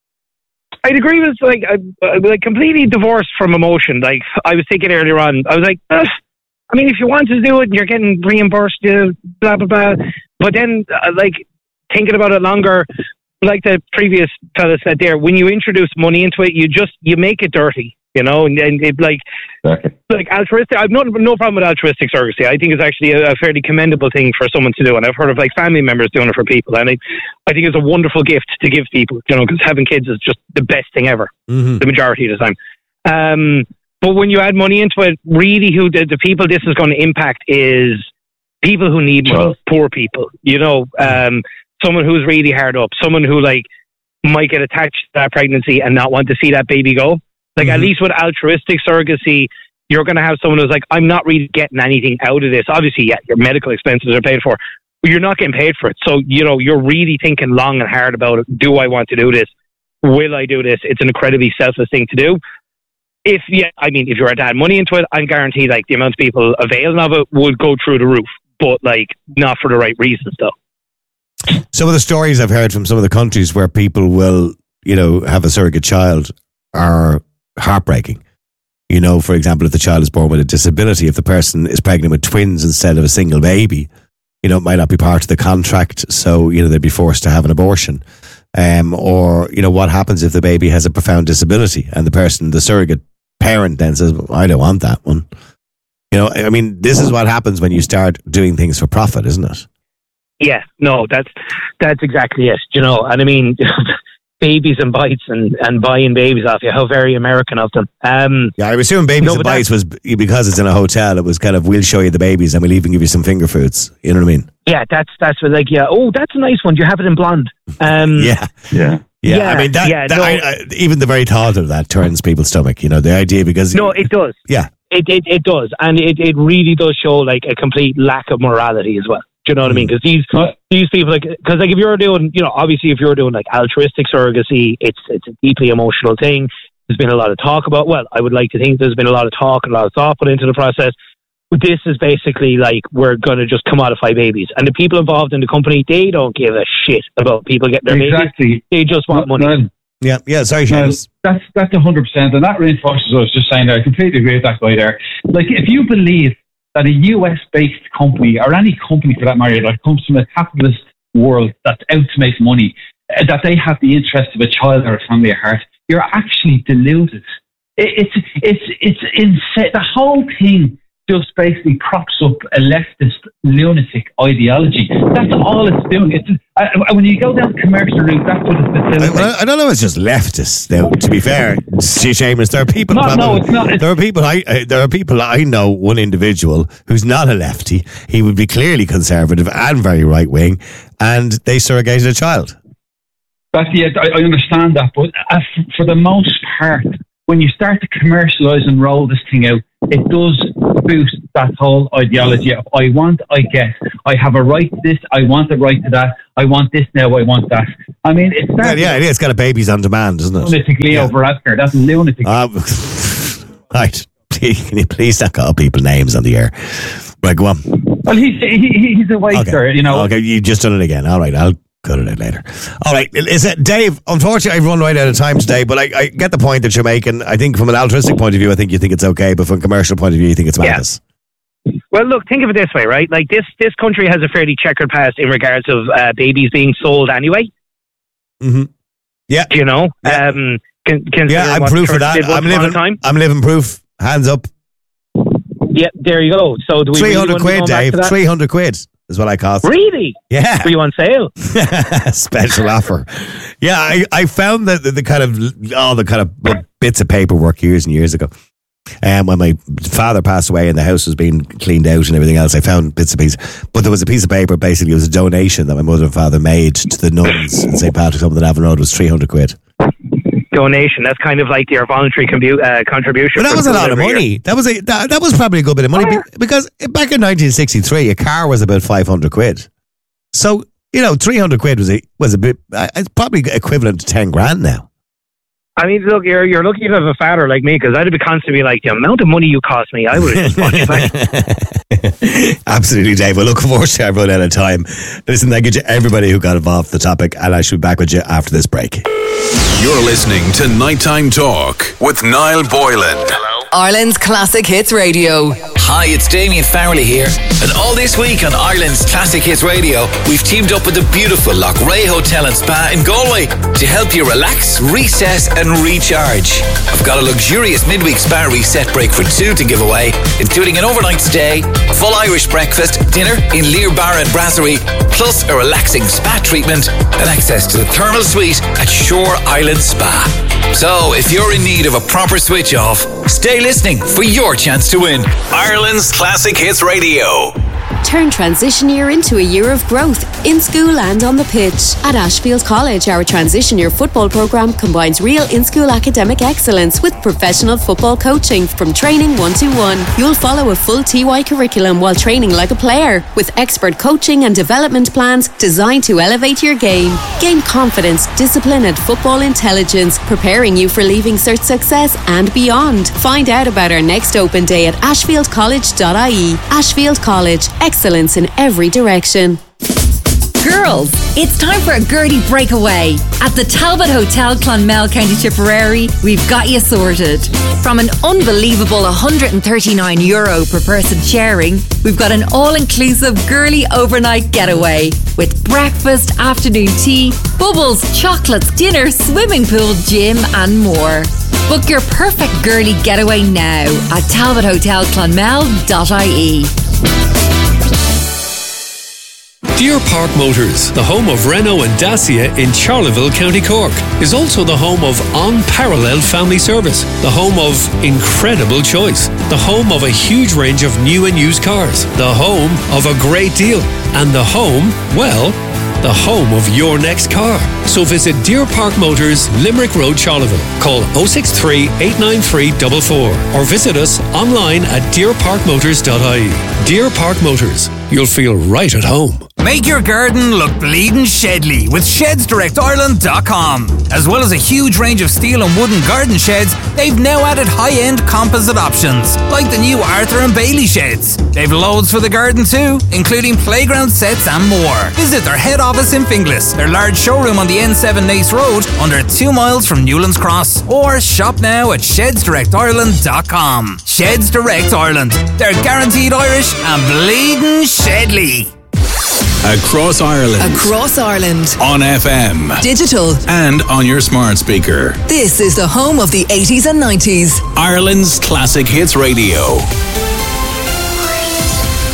I'd agree with like uh, like completely divorced from emotion. Like I was thinking earlier on, I was like, uh, I mean, if you want to do it, and you're getting reimbursed, uh, blah blah blah. But then, uh, like thinking about it longer, like the previous fella said there, when you introduce money into it, you just you make it dirty, you know, and, and it like okay. like altruistic. I've no no problem with altruistic surrogacy. I think it's actually a, a fairly commendable thing for someone to do, and I've heard of like family members doing it for people, and I, I think it's a wonderful gift to give people, you know, because having kids is just the best thing ever, mm-hmm. the majority of the time. Um, but when you add money into it, really, who the, the people this is going to impact is people who need money, well, poor people, you know, um, someone who's really hard up, someone who like might get attached to that pregnancy and not want to see that baby go. Like, mm-hmm. at least with altruistic surrogacy, you're going to have someone who's like, I'm not really getting anything out of this. Obviously, yeah, your medical expenses are paid for, but you're not getting paid for it. So, you know, you're really thinking long and hard about it. Do I want to do this? Will I do this? It's an incredibly selfless thing to do. If, yeah, I mean, if you're to add money into it, I'm guaranteed, like, the amount of people availing of it would go through the roof, but, like, not for the right reasons, though.
Some of the stories I've heard from some of the countries where people will, you know, have a surrogate child are heartbreaking. You know, for example, if the child is born with a disability, if the person is pregnant with twins instead of a single baby, you know, it might not be part of the contract, so, you know, they'd be forced to have an abortion. Um, or, you know, what happens if the baby has a profound disability and the person, the surrogate parent then says, well, I don't want that one. You know, I mean, this is what happens when you start doing things for profit, isn't it?
Yeah, no, that's that's exactly it. You know, and I mean, babies and bites and, and buying babies off you, how very American of them. Um,
yeah, I'm assuming babies no, and bites was because it's in a hotel. It was kind of, we'll show you the babies and we'll even give you some finger foods. You know what I mean?
Yeah, that's that's what, like, yeah. Oh, that's a nice one. Do you have it in blonde? Um,
yeah,
yeah.
Yeah,
yeah,
I mean, that,
yeah,
that
no,
I, I, even the very thought of that turns people's stomach, you know, the idea because...
No, it does.
Yeah.
It it, it does. And it, it really does show, like, a complete lack of morality as well. Do you know what mm. I mean? Because these, these people, like, because, like, if you're doing, you know, obviously if you're doing, like, altruistic surrogacy, it's, it's a deeply emotional thing. There's been a lot of talk about, well, I would like to think there's been a lot of talk and a lot of thought put into the process. This is basically like, we're going to just commodify babies. And the people involved in the company, they don't give a shit about people getting their
exactly.
babies. They just want
no,
money.
No.
Yeah, yeah, sorry,
no,
Seamus.
That's that's one hundred percent. And that reinforces what I was just saying there. I completely agree with that guy there. Like, if you believe that a U S-based company, or any company for that matter, that comes from a capitalist world that's out to make money, uh, that they have the interest of a child or a family at heart, you're actually deluded. It, it's, it's, it's insane. The whole thing just basically props up a leftist lunatic ideology. That's all it's doing. It's uh, when you go down the commercial route, that's what it's facilitating.
I, I don't know. It's just leftists. Now, to be fair, Seamus, there are people.
No,
probably,
no, it's not. It's,
there are people. I uh, there are people. I know one individual who's not a lefty. He would be clearly conservative and very right wing, and they surrogated a child.
That's yeah, I, I understand that, but uh, for the most part, when you start to commercialise and roll this thing out, it does boost that whole ideology of I want, I get, I have a right to this, I want a right to that, I want this now, I want that. I mean, it's
well, yeah, it is. It's got a babies on demand, isn't it?
Lunatic Leo
yeah.
Varadkar, that's lunatic.
Um, right, can you please not call people names on the air? Right, go on.
Well, he's he, he's a waster,
okay.
you know.
Okay, you just done it again. All right, I'll cut it out later. All right, is it Dave? Unfortunately, I've run right out of time today, but I, I get the point that you're making. I think from an altruistic point of view, I think you think it's okay, but from a commercial point of view, you think it's madness.
Yeah. Well, look, think of it this way, right? Like this, this country has a fairly checkered past in regards of uh, babies being sold anyway.
Mm-hmm. Yeah,
you know.
Yeah,
um, can, can
yeah I'm proof of that. I'm living. Time. I'm living proof. Hands up.
Yeah, there you go. So do we
three hundred
really
quid, Dave. Three hundred quid is what I cost.
Really?
Yeah.
Were you on sale?
Special offer. Yeah, I, I found that the, the kind of all the kind of bits of paperwork years and years ago. And um, when my father passed away and the house was being cleaned out and everything else, I found bits and pieces. But there was a piece of paper. Basically, it was a donation that my mother and father made to the nuns in Saint Patrick's up on Avon Road. It was three hundred quid.
Donation. That's kind of like your voluntary combu- uh, contribution.
But that was a lot of money. Year. That was a that, that was probably a good bit of money oh. because back in nineteen sixty-three, a car was about five hundred quid. So you know, three hundred quid was a was a bit. Uh, it's probably equivalent to ten grand now.
I mean, look, you're you're lucky to have a father like me because I'd be constantly like, the amount of money you cost me, I would have just bought you back.
Absolutely, Dave. Well, look forward to I've run out of time. Listen, thank you to everybody who got involved with the topic, and I should be back with you after this break.
You're listening to Nighttime Talk with Niall Boylan. Hello.
Ireland's Classic Hits Radio.
Hi, it's Damien Farrelly here. And all this week on Ireland's Classic Hits Radio, we've teamed up with the beautiful Lochray Hotel and Spa in Galway to help you relax, recess and recharge. I've got a luxurious midweek spa reset break for two to give away, including an overnight stay, a full Irish breakfast, dinner in Lear Bar and Brasserie, plus a relaxing spa treatment and access to the thermal suite at Shore Island Spa. So, if you're in need of a proper switch off, stay listening for your chance to win
Ireland's Classic Hits Radio.
Turn transition year into a year of growth in school and on the pitch. At Ashfield College, our transition year football programme combines real in-school academic excellence with professional football coaching from training one-to-one. You'll follow a full T Y curriculum while training like a player with expert coaching and development plans designed to elevate your game. Gain confidence, discipline and football intelligence, preparing you for Leaving Cert success and beyond. Find out about our next open day at ashfield college dot I E. Ashfield College, excellence in every direction.
Girls, it's time for a Gertie breakaway. At the Talbot Hotel, Clonmel, County Tipperary, we've got you sorted. From an unbelievable one hundred thirty-nine euro per person sharing, we've got an all-inclusive girly overnight getaway with breakfast, afternoon tea, bubbles, chocolates, dinner, swimming pool, gym and more. Book your perfect girly getaway now at talbot hotel clonmel dot I E.
Deer Park Motors, the home of Renault and Dacia in Charleville, County Cork, is also the home of unparalleled family service, the home of incredible choice, the home of a huge range of new and used cars, the home of a great deal, and the home, well, the home of your next car. So visit Deer Park Motors, Limerick Road, Charleville. Call oh six three, eight nine three, four four or visit us online at deer park motors dot I E. Deer Park Motors, you'll feel right at home.
Make your garden look bleeding Shedley with sheds direct ireland dot com. As well as a huge range of steel and wooden garden sheds, they've now added high-end composite options, like the new Arthur and Bailey sheds. They've loads for the garden too, including playground sets and more. Visit their head office in Finglas, their large showroom on the N seven Nace Road, under two miles from Newlands Cross, or shop now at sheds direct ireland dot com. Sheds Direct Ireland. They're guaranteed Irish and bleeding Shedley.
Across Ireland.
Across Ireland.
On F M.
Digital.
And on your smart speaker.
This is the home of the eighties and nineties.
Ireland's Classic Hits Radio.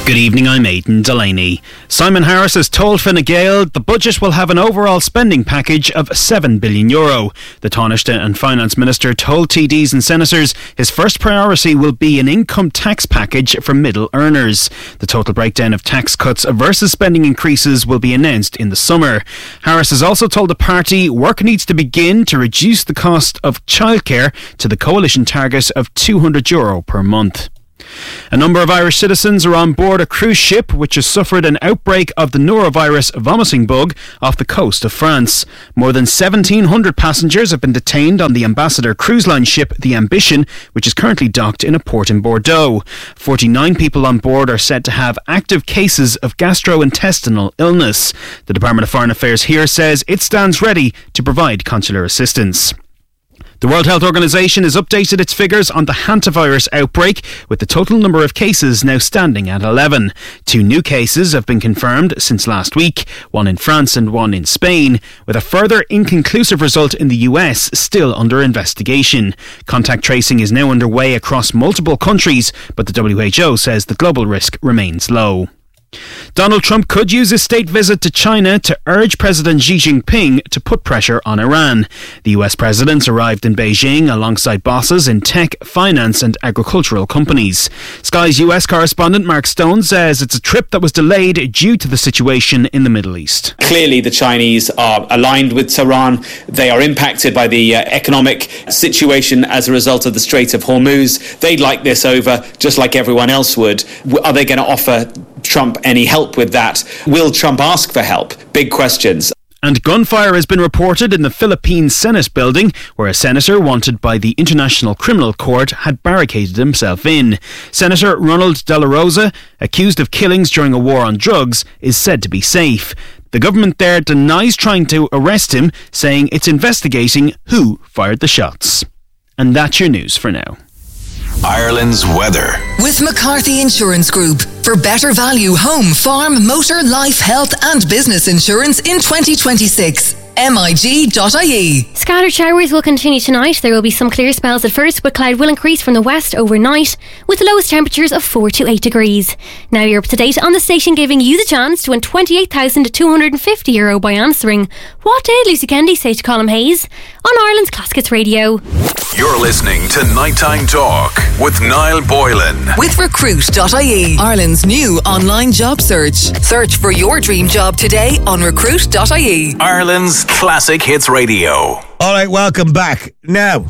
Good evening, I'm Aidan Delaney. Simon Harris has told Fine Gael the budget will have an overall spending package of seven billion euro. The Taoiseach and Finance Minister told T Ds and Senators his first priority will be an income tax package for middle earners. The total breakdown of tax cuts versus spending increases will be announced in the summer. Harris has also told the party work needs to begin to reduce the cost of childcare to the coalition target of two hundred euro per month. A number of Irish citizens are on board a cruise ship which has suffered an outbreak of the norovirus vomiting bug off the coast of France. More than seventeen hundred passengers have been detained on the Ambassador cruise line ship The Ambition, which is currently docked in a port in Bordeaux. forty-nine people on board are said to have active cases of gastrointestinal illness. The Department of Foreign Affairs here says it stands ready to provide consular assistance. The World Health Organization has updated its figures on the hantavirus outbreak, with the total number of cases now standing at eleven. Two new cases have been confirmed since last week, one in France and one in Spain, with a further inconclusive result in the U S still under investigation. Contact tracing is now underway across multiple countries, but the W H O says the global risk remains low. Donald Trump could use his state visit to China to urge President Xi Jinping to put pressure on Iran. The U S president arrived in Beijing alongside bosses in tech, finance and agricultural companies. Sky's U S correspondent Mark Stone says it's a trip that was delayed due to the situation in the Middle East.
Clearly the Chinese are aligned with Tehran. They are impacted by the uh, economic situation as a result of the Strait of Hormuz. They'd like this over just like everyone else would. Are they going to offer Trump any help with that? Will Trump ask for help? Big questions.
And gunfire has been reported in the Philippine Senate building, where a senator wanted by the International Criminal Court had barricaded himself in. Senator Ronald De La Rosa, accused of killings during a war on drugs, is said to be safe. The government there denies trying to arrest him, saying it's investigating who fired the shots. And that's your news for now.
Ireland's weather.
With McCarthy Insurance Group. For better value home, farm, motor, life, health and business insurance in twenty twenty-six. M I G dot I E.
Scattered showers will continue tonight. There will be some clear spells at first, but cloud will increase from the west overnight, with the lowest temperatures of four to eight degrees. Now you're up to date on the station, giving you the chance to win twenty-eight thousand two hundred fifty euro by answering what did Lucy Kennedy say to Colm Hayes on Ireland's Classic Hits Radio.
You're listening to Nighttime Talk with Niall Boylan.
With recruit dot I E, Ireland's new online job search. Search for your dream job today on recruit dot I E.
Ireland's Classic Hits Radio.
All right, welcome back. Now,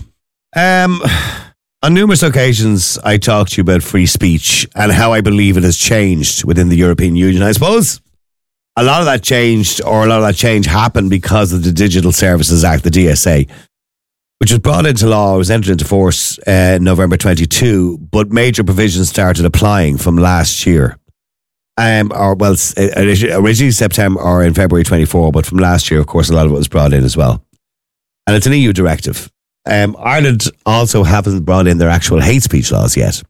um, on numerous occasions, I talked to you about free speech and how I believe it has changed within the European Union. I suppose a lot of that changed, or a lot of that change happened because of the Digital Services Act, the D S A, which was brought into law, was entered into force uh, in November twenty-two, but major provisions started applying from last year. Um, or well, originally September or in February twenty-four, but from last year, of course, a lot of it was brought in as well. And it's an E U directive. Um, Ireland also haven't brought in their actual hate speech laws yet.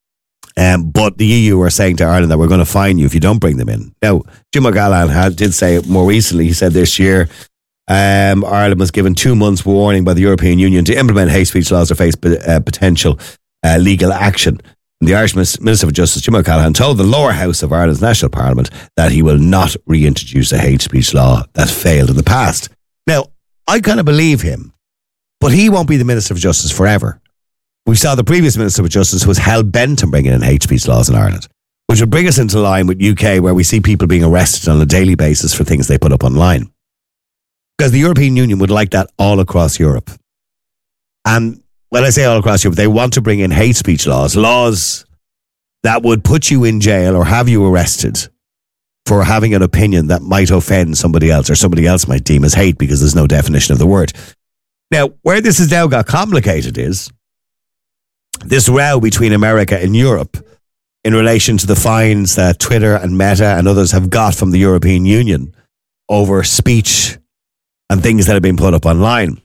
Um, but the E U are saying to Ireland that we're going to fine you if you don't bring them in. Now, Jim O'Callaghan had, did say it more recently. He said this year um, Ireland was given two months warning by the European Union to implement hate speech laws or face uh, potential uh, legal action. The Irish Minister for Justice, Jim O'Callaghan, told the lower house of Ireland's National Parliament that he will not reintroduce a hate speech law that failed in the past. Now, I kind of believe him, but he won't be the Minister for Justice forever. We saw the previous Minister for Justice was hell-bent on bringing in hate speech laws in Ireland, which would bring us into line with U K, where we see people being arrested on a daily basis for things they put up online. Because the European Union would like that all across Europe. And when I say all across Europe, they want to bring in hate speech laws, laws that would put you in jail or have you arrested for having an opinion that might offend somebody else or somebody else might deem as hate because there's no definition of the word. Now, where this has now got complicated is this row between America and Europe in relation to the fines that Twitter and Meta and others have got from the European Union over speech and things that have been put up online.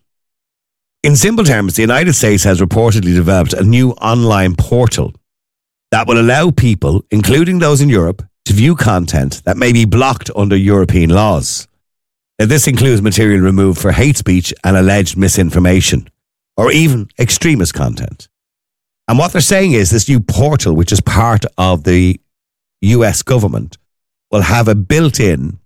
In simple terms, the United States has reportedly developed a new online portal that will allow people, including those in Europe, to view content that may be blocked under European laws. Now, this includes material removed for hate speech and alleged misinformation, or even extremist content. And what they're saying is this new portal, which is part of the U S government will have a built-in,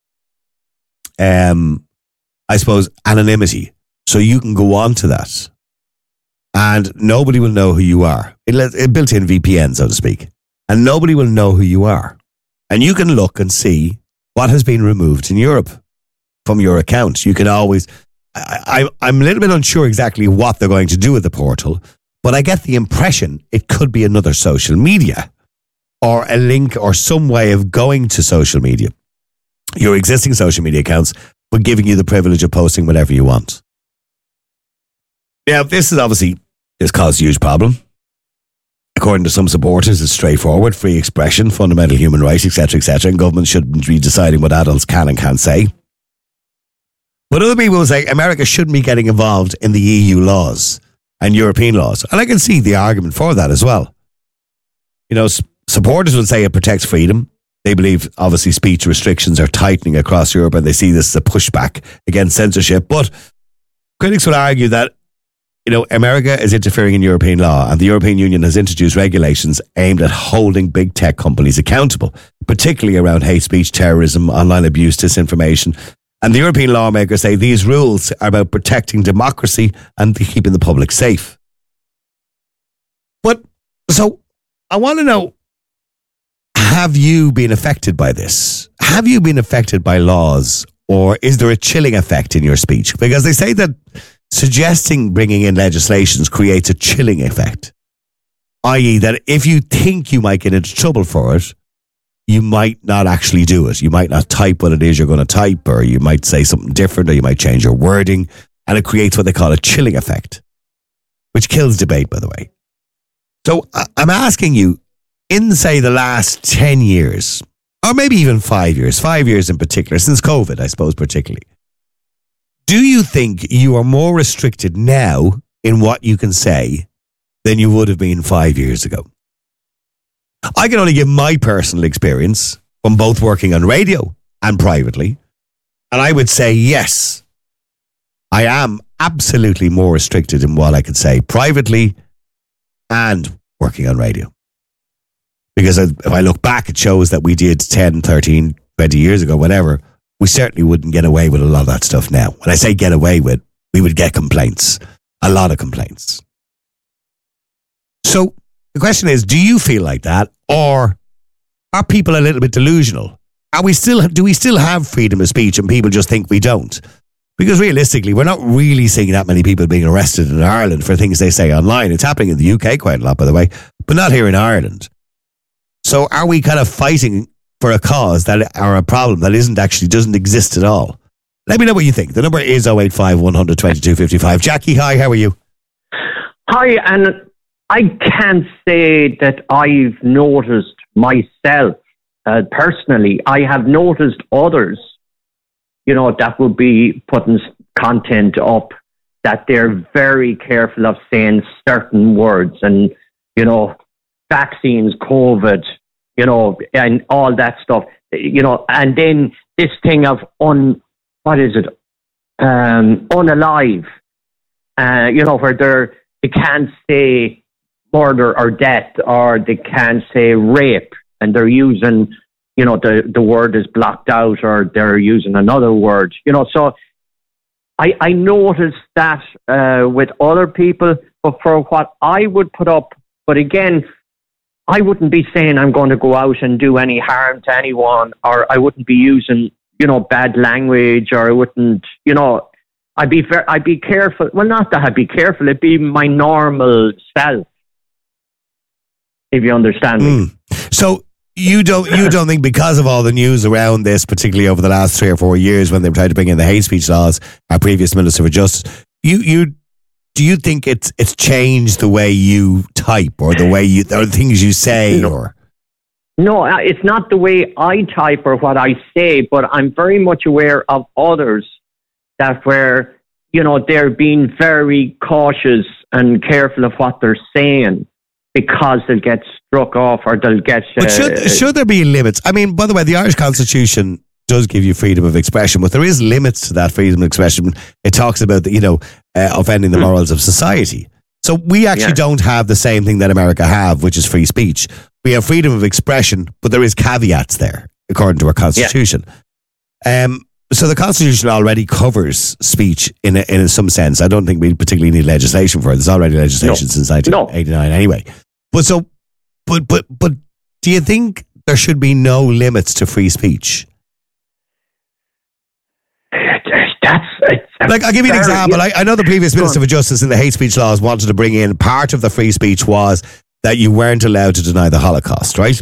um, I suppose, anonymity. So you can go on to that and nobody will know who you are. It, it built in V P N, so to speak. And nobody will know who you are. And you can look and see what has been removed in Europe from your account. You can always... I, I, I'm a little bit unsure exactly what they're going to do with the portal, but I get the impression it could be another social media or a link or some way of going to social media, your existing social media accounts, but giving you the privilege of posting whatever you want. Now, this is obviously, this caused a huge problem. According to some supporters, it's straightforward, free expression, fundamental human rights, et cetera, et cetera, and government shouldn't be deciding what adults can and can't say. But other people will say America shouldn't be getting involved in the E U laws and European laws. And I can see the argument for that as well. You know, s- supporters would say it protects freedom. They believe, obviously, speech restrictions are tightening across Europe and they see this as a pushback against censorship. But critics would argue that, you know, America is interfering in European law and the European Union has introduced regulations aimed at holding big tech companies accountable, particularly around hate speech, terrorism, online abuse, disinformation. And the European lawmakers say these rules are about protecting democracy and keeping the public safe. But, so, I want to know, have you been affected by this? Have you been affected by laws? Or is there a chilling effect in your speech? Because they say that suggesting bringing in legislations creates a chilling effect. that is that if you think you might get into trouble for it, you might not actually do it. You might not type what it is you're going to type, or you might say something different, or you might change your wording, and it creates what they call a chilling effect, which kills debate, by the way. So I'm asking you, in, say, the last ten years, or maybe even five years, five years in particular, since COVID, I suppose, particularly, do you think you are more restricted now in what you can say than you would have been five years ago? I can only give my personal experience from both working on radio and privately. And I would say, yes, I am absolutely more restricted in what I could say privately and working on radio. Because if I look back at shows that we did ten, thirteen, twenty years ago, whatever, we certainly wouldn't get away with a lot of that stuff now. When I say get away with, we would get complaints, a lot of complaints. So the question is, do you feel like that, or are people a little bit delusional? Are we still, do we still have freedom of speech and people just think we don't? Because realistically, we're not really seeing that many people being arrested in Ireland for things they say online. It's happening in the U K quite a lot, by the way, but not here in Ireland. So are we kind of fighting for a cause that, or a problem that isn't actually, doesn't exist at all? Let me know what you think. The number is oh eight five, one hundred, twenty-two fifty-five. Jackie, hi, how are you?
Hi, and I can't say that I've noticed myself uh, personally. I have noticed others, you know, that would be putting content up, that they're very careful of saying certain words and, you know, vaccines, COVID, you know, and all that stuff, you know, and then this thing of un, what is it, um, unalive, uh, you know, where they're, they can't say murder or death, or they can't say rape, and they're using, you know, the, the word is blocked out, or they're using another word, you know. So I, I noticed that uh, with other people, but for what I would put up, but again, I wouldn't be saying I'm going to go out and do any harm to anyone, or I wouldn't be using, you know, bad language, or I wouldn't, you know, I'd be very, I'd be careful. Well, not that I'd be careful. It'd be my normal self, if you understand me.
Mm. So you don't you don't think, because of all the news around this, particularly over the last three or four years when they've tried to bring in the hate speech laws, our previous Minister for Justice, you you do you think it's it's changed the way you type, or the way you, or the things you say,
no.
or?
No, it's not the way I type or what I say, but I'm very much aware of others that where, you know, they're being very cautious and careful of what they're saying, because they'll get struck off, or they'll get... Uh,
but should, should there be limits? I mean, by the way, the Irish Constitution does give you freedom of expression, but there is limits to that freedom of expression. It talks about, the, you know, uh, offending the morals of society. So we actually
Yeah.
don't have the same thing that America have, which is free speech. We have freedom of expression, but there is caveats there, according to our Constitution. Um, so the Constitution already covers speech in a, in some sense. I don't think we particularly need legislation for it. There's already legislation
No.
since nineteen eighty-nine anyway. But so, but but but, do you think there should be no limits to free speech?
That's
like I'll give you an
very-
example. I, I know the previous
Go
Minister
on.
for Justice in the hate speech laws wanted to bring in part of the free speech was that you weren't allowed to deny the Holocaust, right?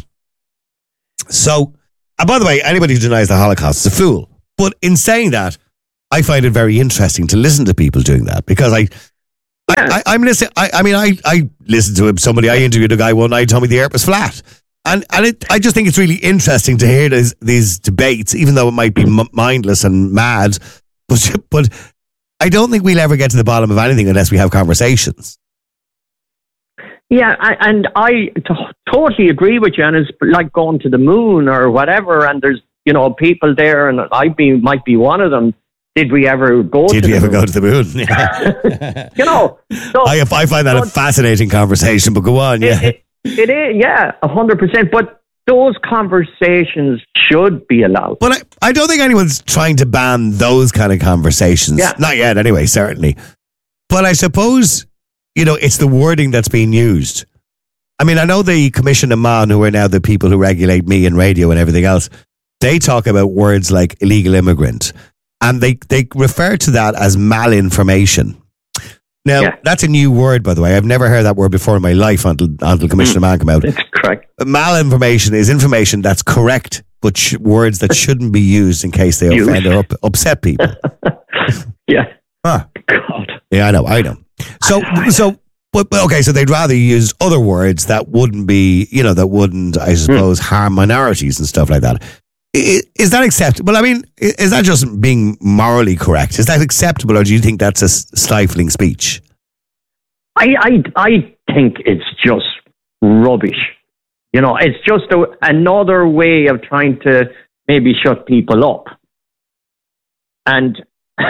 So, and by the way, anybody who denies the Holocaust is a fool. But in saying that, I find it very interesting to listen to people doing that because I, I, I I'm listening. I, I mean, I, I listened to somebody. I interviewed a guy one night, told me the Earth was flat, and and it, I just think it's really interesting to hear these these debates, even though it might be m- mindless and mad. But but I don't think we'll ever get to the bottom of anything unless we have conversations.
Yeah, I, and I t- totally agree with you. And it's like going to the moon or whatever. And there's, you know, people there, and I be might be one of them. Did we ever go?
Did
to
we
the
ever
moon?
go to the moon? Yeah.
You know, so
I, I find that a fascinating conversation. But go on, yeah.
it, it is, yeah, a hundred percent. But those conversations should be allowed.
But I, I don't think anyone's trying to ban those kind of conversations.
Yeah.
Not yet, anyway, certainly. But I suppose, you know, it's the wording that's being used. I mean, I know the Commission of Man, who are now the people who regulate me and radio and everything else, they talk about words like illegal immigrant. And they, they refer to that as malinformation. Now,
Yeah.
that's a new word, by the way. I've never heard that word before in my life until, until Commissioner Man came out.
That's correct.
Malinformation is information that's correct, but sh- words that shouldn't be used in case they
Used.
offend or up- upset people.
Yeah.
Huh.
God.
Yeah, I know, I know. So, so, but, but okay, so they'd rather use other words that wouldn't be, you know, that wouldn't, I suppose, harm minorities and stuff like that. I- Is that acceptable? I mean, i- is that just being morally correct? Is that acceptable, or do you think that's a s- stifling speech?
I, I, I think it's just rubbish. You know, it's just a, another way of trying to maybe shut people up. And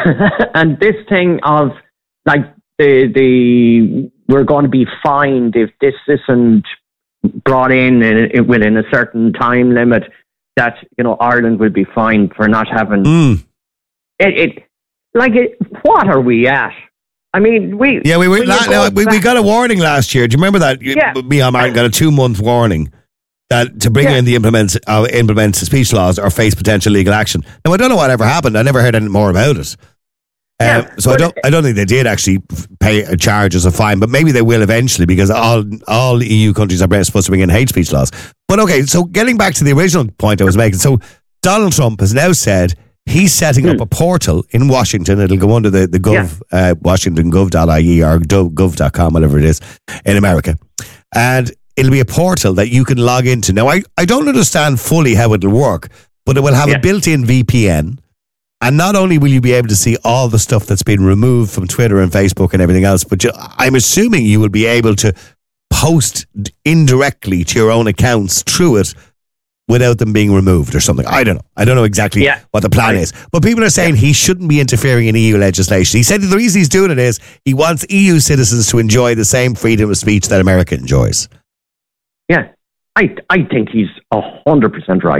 and this thing of like the the we're going to be fined if this isn't brought in, in, in within a certain time limit. That, you know, Ireland will be fined for not having
Mm.
it. it like it, what are we at? I mean, we
Yeah, we, we,
when you
la-
go
no, we, we
back-
got a warning last year. Do you remember that?
Yeah.
Me and Martin got a two month warning that to bring
Yeah.
in the implements uh, implement speech laws or face potential legal action. Now, I don't know what ever happened. I never heard any more about it. Um,
Yeah,
so I
but-
don't. I don't think they did actually pay a charge as a fine, but maybe they will eventually because all all E U countries are supposed to bring in hate speech laws. But okay, so getting back to the original point I was making, so Donald Trump has now said he's setting up a portal in Washington. It'll go under the the gov uh, Washington gov dot I E or gov dot com, whatever it is, in America, and it'll be a portal that you can log into. Now, I I don't understand fully how it'll work, but it will have
Yeah.
a built-in V P N. And not only will you be able to see all the stuff that's been removed from Twitter and Facebook and everything else, but you, I'm assuming you will be able to post indirectly to your own accounts through it without them being removed or something. I don't know. I don't know exactly
Yeah.
what the plan is. But people are saying he shouldn't be interfering in E U legislation. He said the reason he's doing it is he wants E U citizens to enjoy the same freedom of speech that America enjoys.
Yeah, I I think he's a hundred percent right.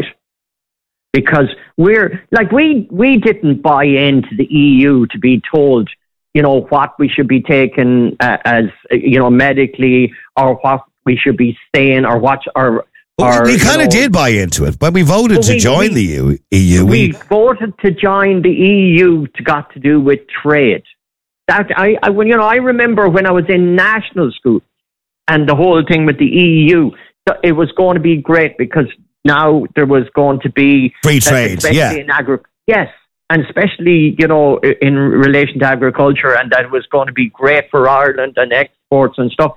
Because we're like we we didn't buy into the E U to be told, you know, what we should be taking uh, as uh, you know medically, or what we should be staying, or what or.
Well,
or
we
you
kind of
know,
did buy into it, but we voted
Well,
to
we-
join
we-
the E U. E U.
We voted to join the E U to got to do with trade. That I, I when you know I remember when I was in national school, and the whole thing with the E U, th- it was going to be great because now there was going to be
Free
uh,
trade,
especially
yeah.
in agri- yes, and especially you know i- in relation to agriculture, and that was going to be great for Ireland and exports and stuff.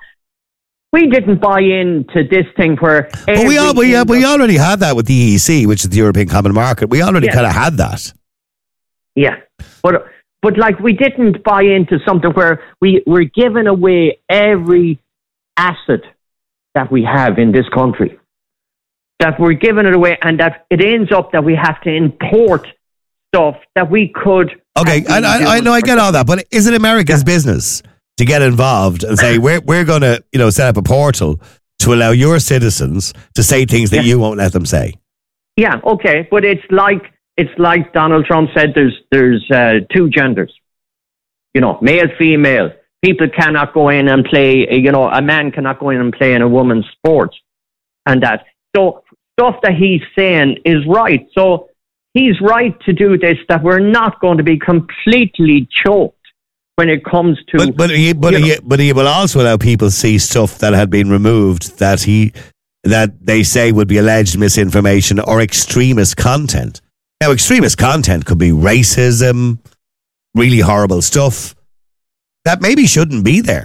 We didn't buy into this thing where.
But we, all, we, uh,
everything
we already had that with the E E C, which is the European Common Market. We already
Yeah.
kind of had that.
Yeah, but but like we didn't buy into something where we we're giving away every asset that we have in this country. That we're giving it away, and that it ends up that we have to import stuff that we could.
Okay, I, I, I know, I get all that, but is it America's business to get involved and say, we're, we're going to, you know, set up a portal to allow your citizens to say things that
Yeah.
you won't let them say.
Yeah, okay, but it's like it's like Donald Trump said. There's there's uh, two genders, you know, male, female. People cannot go in and play. You know, a man cannot go in and play in a woman's sport, and that. So stuff that he's saying is right. So he's right to do this. That we're not going to be completely choked when it comes to.
But but he, but, he, but he will also allow people to see stuff that had been removed that he that they say would be alleged misinformation or extremist content. Now, extremist content could be racism, really horrible stuff that maybe shouldn't be there.